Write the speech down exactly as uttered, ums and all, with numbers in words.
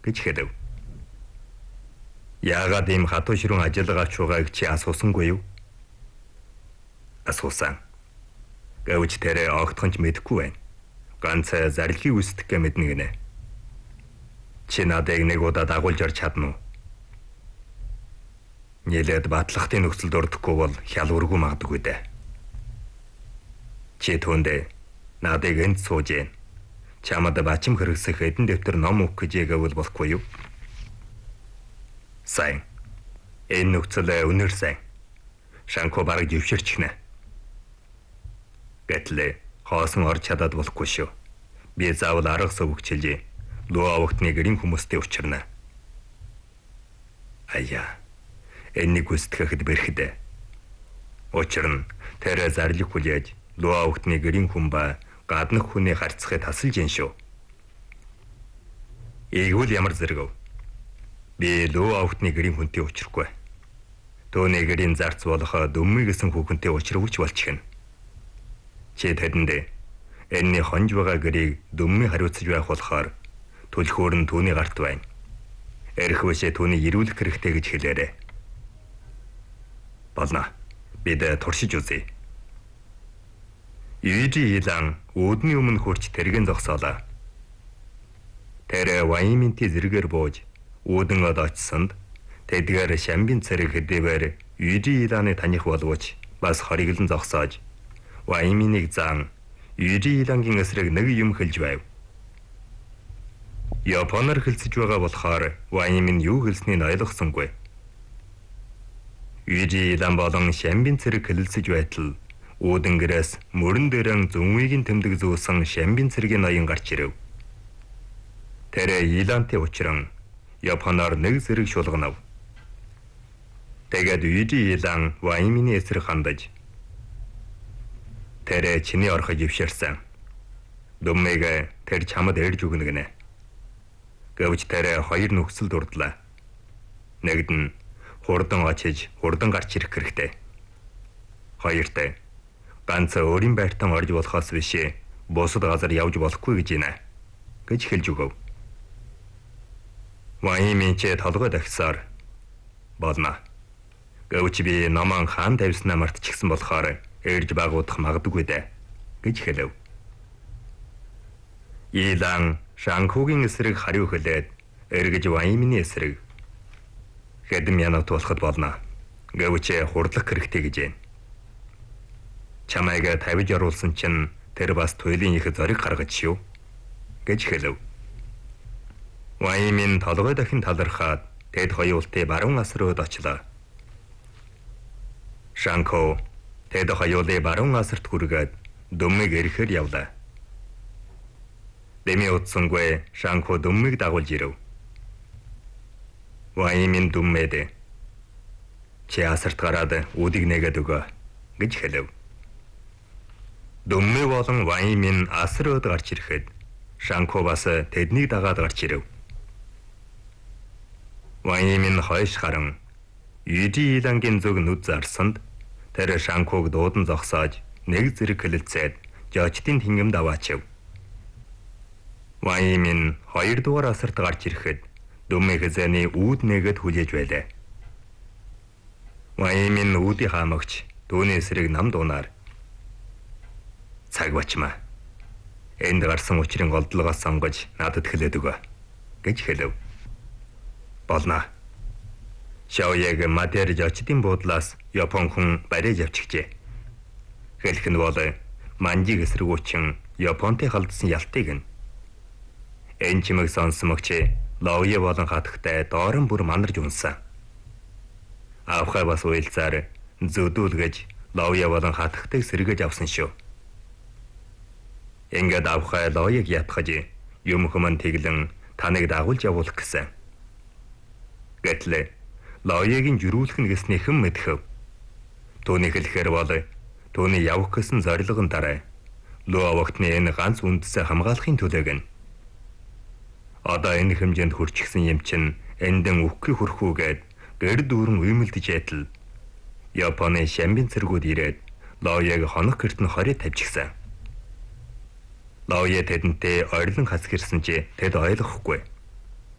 гэж хэлв. Яагаад ийм хатуу ширүүн ажиллагаач байгааг чи асуусангүй юу? Асуусан. Гэвч тэрэ огтхонч мэдэхгүй байна. Ганц зарилгыг үсдэх гэ мэднэ гинэ. Чи надыг нэг удаа дагуулж орж чадна уу? Нэлээд батлагтын нөхцөлд ордохгүй бол хялуургүй магадгүй дээ. Чи түүндээ надыг энд сууж ийн. Чамд бачим хэрэгсэх эдэн дэвтэр ном өгөх гэж гэвэл болохгүй юу? Сайн. Энэ нөхцөл үнэр сайн. Шанко бараг живширчнэ. Гэтэл хоосон орж чадаад болохгүй шүү. Би заавал арга сувгчилж луу авахтны гэрийн хүмүүстэй учирна. Аяа. Энийг үстгэхэд бэрхдэ. Учир нь тэр зарлиг хүлээж луу авахтны гэрийн хүн ба гаднах хүний харьцахыг тасалж ийн шүү. Ийгүүл ямар зэрэг. Би луу авахтны гэрийн хүнтэй учрахгүй. Төөний гэрийн зарц болох дүммий гэсэн хүүхэнтэй учрвч болчихно. Чи тэдэндээ энэний хонж байгаа гэрийг дүммий хариуцж байх болохоор түлхүүр нь түүний гарт байна. Эрх бишээ түүний ирүүлэх хэрэгтэй гэж хэлээрэй. Болно. Бид туршиж үзье. Южи илан үүдний өмнө хурч тэргэн зогсоолаа. Тэр Вайминти зэрэгээр бууж үүдэн од очсонд тэдгээр шамбин цэрэг хэдийгээр Южи иланы таних боловч бас хориглон зогсоож Вайминийг зан Южи илангийн эсрэг нэг юм хэлж байв. Японоор хэлцэж байгаа болохоор Ваймин юу хэлснийг ойлгосонгүй. Южи илан болон шамбин цэрэг хэлэлцэж байтал үүдэнгэрээс мөрөн дээрэн зүнвигийн тэмдэг зүүсэн шамбин цэрэгийн ноён гарч ирэв. Тэр илантай учран Японоор нэг зэрэг шулганав. Тэгээд Южи илан Ваймины эсрэг хандаж тэр чиний орхож ившэрсэн. Дүммийг тэр чамд эрж өгнө гинэ. Гэвч тэр хоёр нөхцөл дурдлаа. Нэгд нь хурдан очиж хурдан гарч ирэх хэрэгтэй. Хоёрт ганц өөрийн байртан орж болохоос биш бусад газар явж болохгүй гэж байна гэж хэлж өгөв. Ваймин ч толгой дахисаар болно. Гэвч би наман хаан тавьснаа мартчихсан болохоор эрж багуудах магадгүй дээ гэж хэлв. Илан Шанкугийн эсрэг хариу хэлээд эргэж Ваймины эсрэг хэдэм янагт болоход болно. Гэвч хурдлах хэрэгтэй гэж байна. Чамайг тавьж оруулсан чинь тэр бас туйлын их зориг гаргаж шүү гэж хэлв. Ваймин толгой дахин талархаад тэд хоёултыг баруун асрууд очлоо. Шанко тэд хоёулыг баруун асарт хүргээд дүммиг эрэхээр явлаа. Дэми утсангүй Шанко дүммиг дагуулж ирэв. Ваймин дүммэд чи асарт гараад үүдийг нэгээд өгөө гэж хэлв. Дүммэ болон Ваймин асрууд гарч ирэхэд Шанко бас тэднийг дагаад гарч ирэв. Ваймин хойш харан Южи илангийн зүг нүд зарсанд тэр Шанког дуудан зогсоож нэг зэрэг хэлэлцээд жочдын тэнгэмд аваачив. Ваймин хоёр дугаар асарт гарч ирэхэд дүммэ хэзээний үүд нэгэд хүлээж байлаа. Ваймин үүдийн хаамагч түүний эсрэг нам дуунаар цаг бачмаа. Энд гарсан учрын голдлогоос сонгож надад хэлээд өгөө гэж хэлв. Болно. Шаояг мадэр жочдын буудлаас Япон хүн бариж авчихжээ. Хэлэх нь бол манжиг эсрэгүүчин Японтой халдсан ялтыг нь. Энэ чимэг сонсомогч Лауя болон хатагтай доорн бүр манарж унсан. Авхай бас уйлцаар зөдүүлгэж Лауя болон хатагтай сэргэж авсан шүү. Ингээд авхай Лауяг ятгаж юм хүмэн тэглэн таныг дагуулж явуулах гэсэн. Гэтэл Лауягийн жирүүлэх нь гэсний хэн мэдхэв. Түүний хэлэхээр бол түүний явах гэсэн зорилго нь дараа луу авахтны энэ ганц үндсээ хамгаалахын төлөөг нь. Одоо энэ хэмжээнд хүрчихсэн юм чинь эндэн үххий хүрхүүгээд гэр дүүрэн уймэлдэж ятал Японы шамбин цэргүүд ирээд Лауяг хонох гэрт нь хорий тавьчихсан. Лауя тэдэнтэй ойрлон хас гэрсэн чи тэд ойлгохгүй.